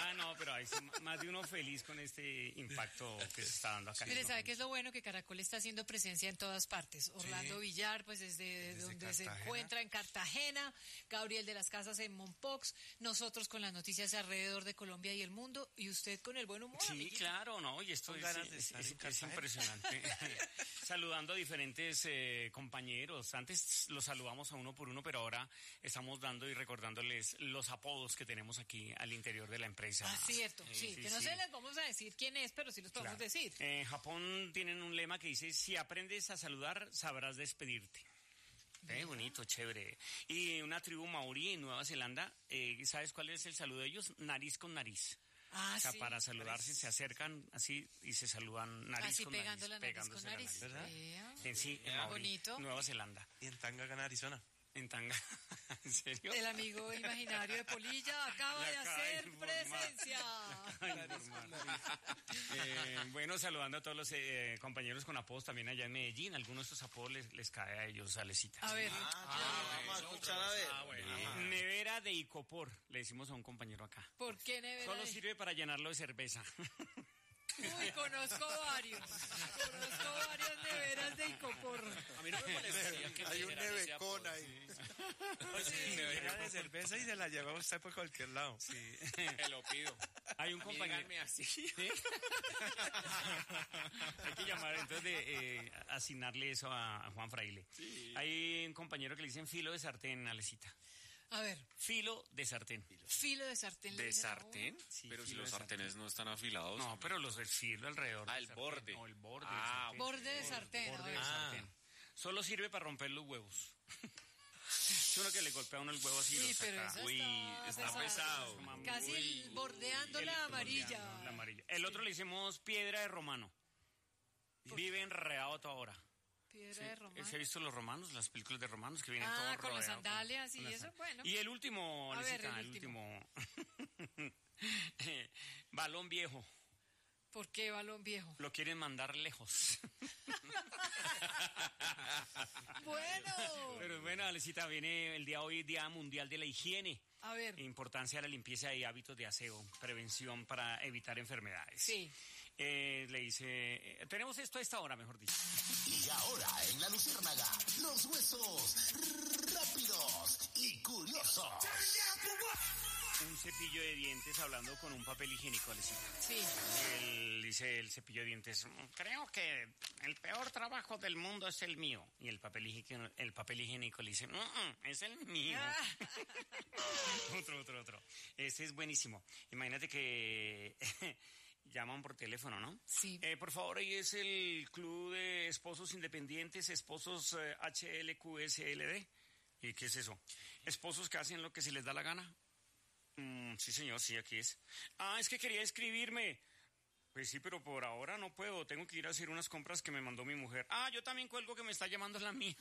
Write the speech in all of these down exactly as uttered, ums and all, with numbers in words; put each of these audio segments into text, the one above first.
Ah, no, pero hay más de uno feliz con este impacto que se está dando acá. Mire, ¿sabe qué es lo bueno? Que Caracol está haciendo presencia en todas partes. Orlando sí. Villar, pues desde, desde donde Cartagena. Se encuentra en Cartagena, Gabriel de las Casas en Mompox, nosotros con las noticias alrededor de Colombia y el mundo, y usted con el buen humor. Sí, amiguito. Claro, ¿no? Y esto es, es, es, es impresionante. Saludando a diferentes eh, compañeros. Antes los saludamos a uno por uno, pero ahora estamos dando y recordándoles los apodos que tenemos aquí al interior de la empresa. Ah, cierto, sí, sí, sí que no sí. se les vamos a decir quién es, pero sí los podemos claro. decir. En Japón tienen un lema que dice, si aprendes a saludar, sabrás despedirte. Eh, bonito, chévere. Y una tribu maorí en Nueva Zelanda, eh, ¿sabes cuál es el saludo de ellos? Nariz con nariz. Ah, o sea, sí, para saludarse parece. Se acercan así y se saludan nariz así con pegando nariz. La nariz con nariz. ¿Verdad? Yeah. En sí, en Maorí, bonito. Nueva Zelanda. ¿Y en Tanga, Arizona? En Tanga. ¿En serio? El amigo imaginario de Polilla acaba de hacer presencia. eh, bueno, saludando a todos los eh, compañeros con apodos también allá en Medellín. Algunos de estos apodos les, les cae a ellos, Alecita. A ver. Ah, ah, vamos a escuchar a ver. Ah, bueno. Nevera de Icopor, le decimos a un compañero acá. ¿Por qué nevera? Solo de... sirve para llenarlo de cerveza. Uy, conozco varios. Conozco varias neveras de Icopor. A mí no me molestaría que hay un nevecón ahí. Sí, nevera de cerveza y se la lleva usted por cualquier lado. Sí. Te lo pido. Hay un compañero. así. ¿Sí? Hay que llamar entonces de eh, asignarle eso a, a Juan Fraile. Sí. Hay un compañero que le dicen filo de sartén, Alecita. A ver. Filo de sartén. Filo de sartén. ¿De sartén? Sí, pero si los sartén. sartenes no están afilados. No, pero los del filo alrededor. Ah, el sartén. borde. No, el borde. Ah, del sartén. borde de sartén. Borde de sartén. Solo sirve para romper los huevos. Es uno que le golpea a uno el huevo así. Sí, pero eso Uy, está, está pesado. pesado. Casi Uy, bordeando el, la amarilla. Bordeando la amarilla. El otro le hicimos piedra de romano. Vive enredado toda hora. Piedra Sí, de romano. ¿se ha visto los romanos, las películas de romanos que vienen ah, todos con las rodeados, sandalias con, y con eso, las... bueno. Y el último, A ver, Alecita, el el último. último. Balón viejo. ¿Por qué balón viejo? Lo quieren mandar lejos. Bueno. Pero bueno, Alecita, viene el día hoy, Día Mundial de la Higiene. A ver. Importancia de la limpieza y hábitos de aseo, prevención para evitar enfermedades. Sí. Eh, le dice, eh, tenemos esto a esta hora, mejor dicho. Y ahora en La Luciérnaga, los huesos rápidos y curiosos. Un cepillo de dientes hablando con un papel higiénico, Alecita. Sí. Él dice el cepillo de dientes, creo que el peor trabajo del mundo es el mío. Y el papel higiénico, el papel higiénico le dice, mm, mm, es el mío. otro, otro, otro. Ese es buenísimo. Imagínate que llaman por teléfono, ¿no? Sí. Eh, por favor, ahí es el Club de Esposos Independientes, Esposos eh, H L Q S L D. ¿Y qué es eso? Esposos que hacen lo que se les da la gana. Mm, sí, señor, sí, aquí es. Ah, es que quería escribirme. Pues sí, pero por ahora no puedo. Tengo que ir a hacer unas compras que me mandó mi mujer. Ah, yo también cuelgo que me está llamando la mía.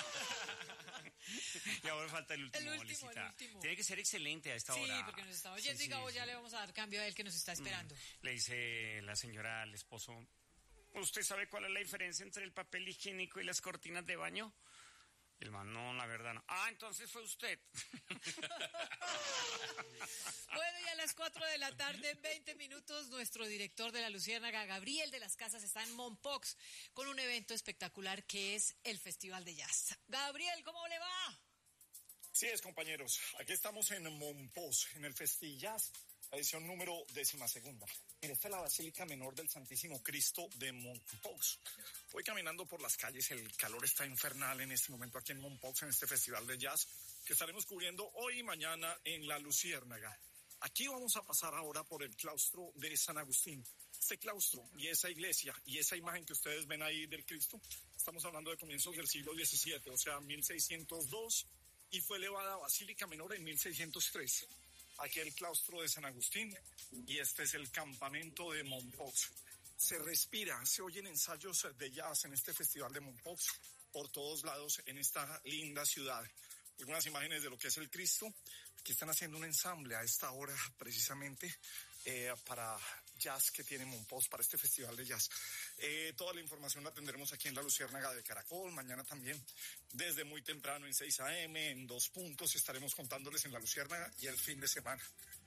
Y ahora falta el último, El último, el último. Tiene que ser excelente a esta sí, hora. Sí, porque nos está oyendo sí, y Gabo sí, ya sí. le vamos a dar cambio a él que nos está esperando. Mm. Le dice la señora al esposo, ¿usted sabe cuál es la diferencia entre el papel higiénico y las cortinas de baño? El man, no, la verdad no. Ah, entonces fue usted. Bueno, y a las cuatro de la tarde, en veinte minutos, nuestro director de La Luciérnaga, Gabriel de las Casas, está en Mompox con un evento espectacular que es el Festival de Jazz. Gabriel, ¿cómo le va? Sí es, compañeros. Aquí estamos en Mompox, en el Festi Jazz, edición número décima segunda. Mira, esta es la Basílica Menor del Santísimo Cristo de Mompox. Voy caminando por las calles, el calor está infernal en este momento aquí en Mompox, en este festival de jazz que estaremos cubriendo hoy y mañana en La Luciérnaga. Aquí vamos a pasar ahora por el claustro de San Agustín. Este claustro y esa iglesia y esa imagen que ustedes ven ahí del Cristo, estamos hablando de comienzos del siglo diecisiete, o sea, mil seiscientos dos, y fue elevada a Basílica Menor en mil seiscientos tres. Aquí el claustro de San Agustín y este es el campamento de Mompox. Se respira, se oyen ensayos de jazz en este festival de Mompox por todos lados en esta linda ciudad. Algunas imágenes de lo que es el Cristo. Aquí están haciendo un ensamble a esta hora precisamente eh, para jazz que tiene Mompox, para este festival de jazz. Eh, toda la información la tendremos aquí en La Luciérnaga de Caracol. Mañana también desde muy temprano en seis a eme, en dos puntos estaremos contándoles en La Luciérnaga y el fin de semana.